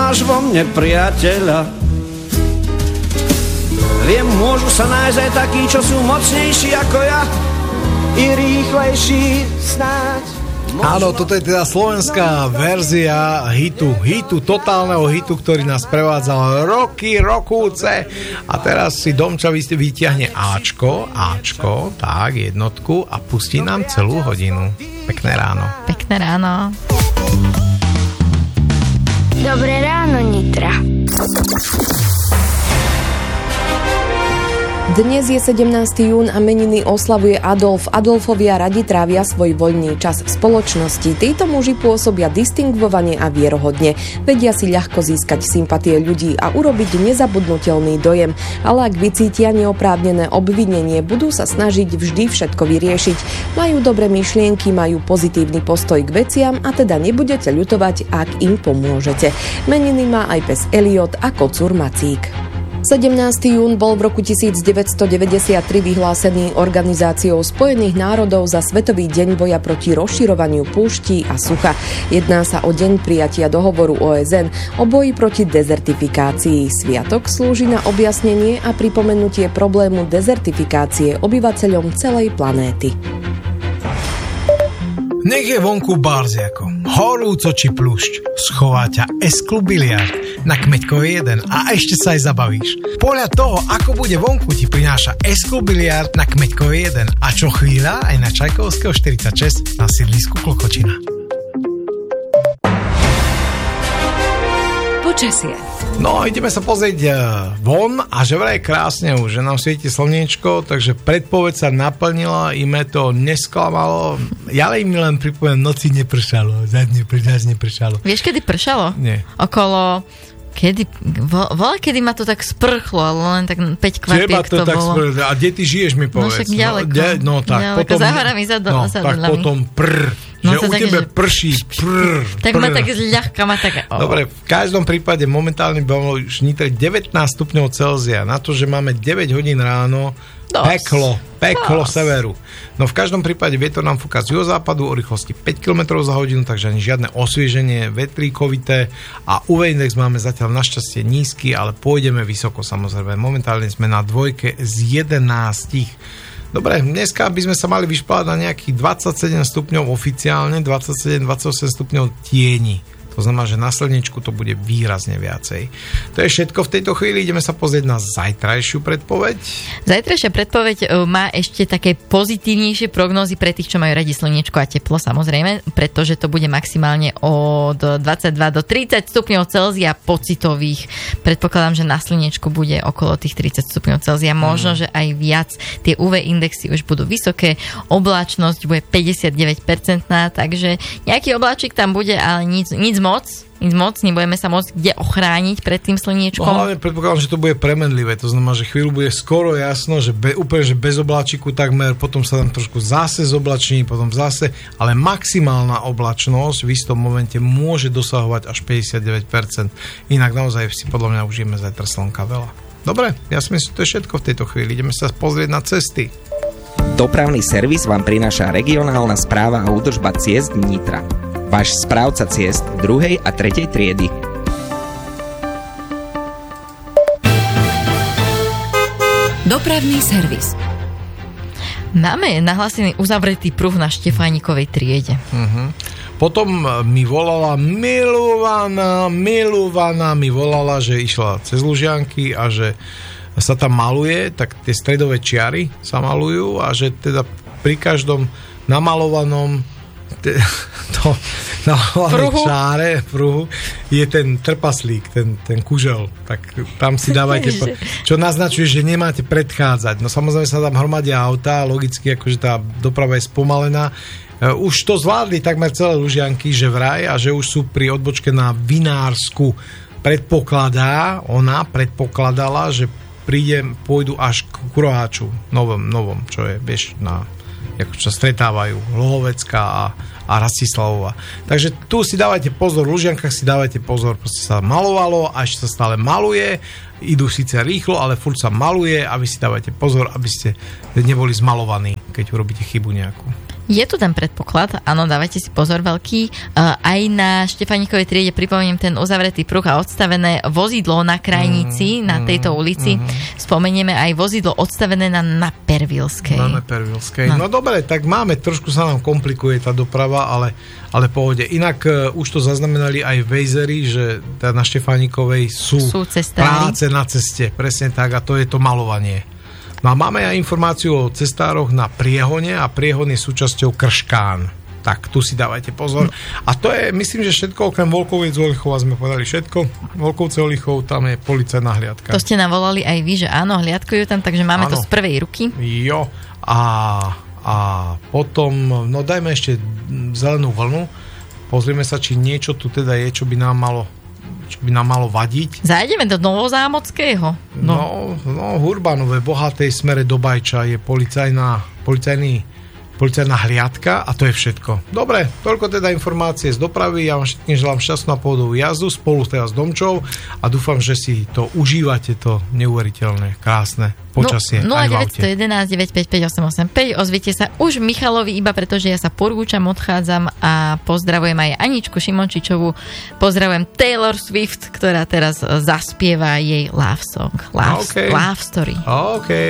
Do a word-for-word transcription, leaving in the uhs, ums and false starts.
máš vo mne priateľa. Viem, môžu sa nájsť aj takí, čo sú mocnejší ako ja, i rýchlejší snáď. Áno, toto je teda slovenská verzia hitu, hitu, totálneho hitu, ktorý nás prevádzal roky, rokúce. A teraz si Domča vytiahne Ačko, Ačko, tak, jednotku a pustí nám celú hodinu. Pekné ráno. Pekné ráno. Dobré ráno, Nitra. Dnes je sedemnásteho jún a meniny oslavuje Adolf. Adolfovia radi trávia svoj voľný čas v spoločnosti. Títo muži pôsobia distingvovane a vierohodne. Vedia si ľahko získať sympatie ľudí a urobiť nezabudnutelný dojem. Ale ak vycítia neoprávnené obvinenie, budú sa snažiť vždy všetko vyriešiť. Majú dobré myšlienky, majú pozitívny postoj k veciam a teda nebudete ľutovať, ak im pomôžete. Meniny má aj pes Eliot a kocúr Macík. sedemnásteho jún bol v roku devätnásťstodeväťdesiattri vyhlásený Organizáciou spojených národov za Svetový deň boja proti rozširovaniu púští a sucha. Jedná sa o deň prijatia dohovoru ó es en o boji proti dezertifikácii. Sviatok slúži na objasnenie a pripomenutie problému dezertifikácie obyvateľom celej planéty. Nech je vonku barziako, horúco či pľúšť, schová ťa S-klub biliard na Kmeďkovej jeden a ešte sa aj zabavíš. Podľa toho, ako bude vonku, ti prináša S-klub biliard na Kmeďkovej jeden a čo chvíľa aj na Čajkovského štyridsaťšesť na sídlisku Klokočina. Počasie. No, ideme sa pozrieť von a že vraj krásne už, že nám svieti slniečko, takže predpoveď sa naplnila, ime to nesklamalo. Ja len mi len pripoviem, noci nepršalo, za dne nepršalo. Vieš, kedy pršalo? Nie. Okolo... Kedy, vo, voľa, kedy ma to tak sprchlo, ale len tak päť kvapiek to, to tak bolo. Sprchlo. A kde ty žiješ, mi povedz? No však ďaleko. No, de, no tak ďaleko. potom... Za horami, za do, no, za tak dolami. potom prr. No, že u také, tebe že... prší, prr, Tak prr. ma tak zľahka, ma tak... Oh. Dobre, v každom prípade momentálne bolo už Nitre devätnásť stupňov Celzia. Na to, že máme deväť hodín ráno, Dos. peklo, peklo Dos. severu. No v každom prípade vietor nám fúka z juhozápadu o rýchlosti päť kilometrov za hodinu, takže ani žiadne osvieženie vetríkovité a ú vé index máme zatiaľ našťastie nízky, ale pôjdeme vysoko samozrejme. Momentálne sme na dvojke z jedenástich. Dobre, dneska by sme sa mali vyšplať na nejakých dvadsaťsedem stupňov oficiálne, dvadsaťsedem dvadsaťosem stupňov tieni. To znamená, že na slnečku to bude výrazne viacej. To je všetko v tejto chvíli. Ideme sa pozrieť na zajtrajšiu predpoveď. Zajtrajšia predpoveď má ešte také pozitívnejšie prognózy pre tých, čo majú radi slniečko a teplo, samozrejme, pretože to bude maximálne od dvadsaťdva do tridsať stupňov Celzia pocitových. Predpokladám, že na slniečku bude okolo tých tridsať stupňov Celzia. Možno, mm. že aj viac. Tie ú vé indexy už budú vysoké. Obláčnosť bude päťdesiatdeväť percent, takže nejaký obláčik tam bude, ale nic, nic moc, nic moc, nebudeme sa môcť kde ochrániť pred tým slniečkom. No hlavne predpokladám, že to bude premenlivé, to znamená, že chvíľu bude skoro jasno, že be, úplne že bez obláčiku takmer, potom sa tam trošku zase zoblační, potom zase, ale maximálna oblačnosť v istom momente môže dosahovať až päťdesiatdeväť percent. Inak naozaj si podľa mňa užijeme zajtra slnka veľa. Dobre, ja si myslím, že to je všetko v tejto chvíli. Ideme sa pozrieť na cesty. Dopravný servis vám prináša regionálna správa a údržba ciest Nitra. Váš správca ciest druhej a tretej triedy. Dopravný servis. Máme nahlásený uzavretý pruh na Štefánikovej triede. Uh-huh. Potom mi volala milovaná, milovaná mi volala, že išla cez Lužianky a že sa tam maluje, tak tie stredové čiary sa malujú a že teda pri každom namalovanom to na hlavnej čáre pruhu je ten trpaslík, ten, ten kužel, tak tam si dávajte, čo naznačuje, že nemáte predchádzať. No samozrejme sa tam hromadia autá, logicky akože tá doprava je spomalená. Už to zvládli takmer celé Lužianky, že vraj, a že už sú pri odbočke na Vinársku. Predpokladá, ona predpokladala, že príde, pôjdu až k Kuroháču, novom, novom, čo je, vieš, na ako sa stretávajú Lohovecká a, a Rastislavová. Takže tu si dávajte pozor, v Lužiankách si dávajte pozor, proste sa malovalo a ešte sa stále maluje, idú síce rýchlo, ale furt sa maluje a vy si dávajte pozor, aby ste neboli zmalovaní, keď urobíte chybu nejakú. Je tu ten predpoklad, áno, dávajte si pozor veľký. Uh, aj na Štefánikovej triede pripomeniem ten uzavretý pruh a odstavené vozidlo na krajnici, mm, na tejto ulici. Mm. Spomenieme aj vozidlo odstavené na Napervilskej. Na Napervilskej. No. no dobre, tak máme, trošku sa nám komplikuje tá doprava, ale, ale pohode. Inak uh, už to zaznamenali aj Wazery, že na Štefánikovej sú, sú práce na ceste. Presne tak, a to je to malovanie. No a máme aj informáciu o cestároch na Priehone a Priehon je súčasťou Krškán. Tak, tu si dávajte pozor. A to je, myslím, že všetko, okrem Volkoviec Olichova sme povedali všetko. Volkovce Olichov, tam je policajná hliadka. To ste nám volali aj vy, že áno, hliadkujú tam, takže máme áno. to z prvej ruky. Jo, a, a potom, no dajme ešte zelenú vlnu. Pozrieme sa, či niečo tu teda je, čo by nám malo čo by nám malo vadiť. Zájdeme do Novozámockého. No, no, no Hurbanové, Bohatej smere do Bajča je policajná, policajný, policajná hliadka a to je všetko. Dobre, toľko teda informácie z dopravy. Ja vám všetkým želám šťastnú a pohodovú jazdu spolu teda s Domčou a dúfam, že si to užívate, to neuveriteľné, krásne počasie. No, nula deväť jedna jedna deväť päť päť osem osem päť, ozvite sa už Michalovi iba, pretože ja sa porúčam, odchádzam a pozdravujem aj Aničku Šimončičovú, pozdravujem Taylor Swift, ktorá teraz zaspieva jej love song, love, okay. love story. OK.